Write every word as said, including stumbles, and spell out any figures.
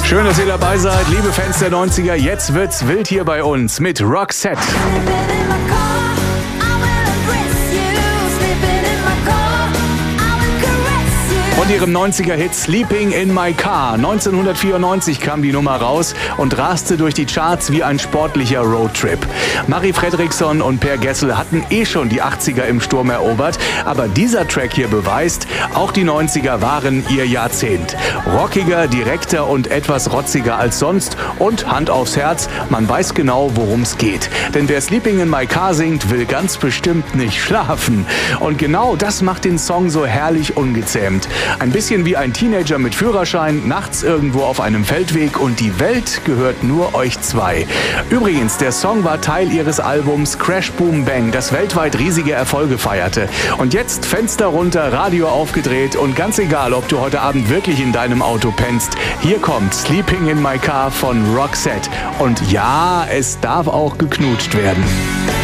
Schön, dass ihr dabei seid, liebe Fans der neunziger. Jetzt wird's wild hier bei uns mit Roxette. Und ihrem neunziger-Hit Sleeping in My Car. neunzehnhundertvierundneunzig kam die Nummer raus und raste durch die Charts wie ein sportlicher Roadtrip. Marie Fredriksson und Per Gessle hatten eh schon die achtziger im Sturm erobert, aber dieser Track hier beweist, auch die neunziger waren ihr Jahrzehnt. Rockiger, direkter und etwas rotziger als sonst und Hand aufs Herz, man weiß genau, worum es geht. Denn wer Sleeping in My Car singt, will ganz bestimmt nicht schlafen. Und genau das macht den Song so herrlich ungezähmt. Ein bisschen wie ein Teenager mit Führerschein, nachts irgendwo auf einem Feldweg und die Welt gehört nur euch zwei. Übrigens, der Song war Teil ihres Albums Crash Boom Bang, das weltweit riesige Erfolge feierte. Und jetzt Fenster runter, Radio aufgedreht und ganz egal, ob du heute Abend wirklich in deinem Auto pennst, hier kommt Sleeping in My Car von Roxette. Und ja, es darf auch geknutscht werden.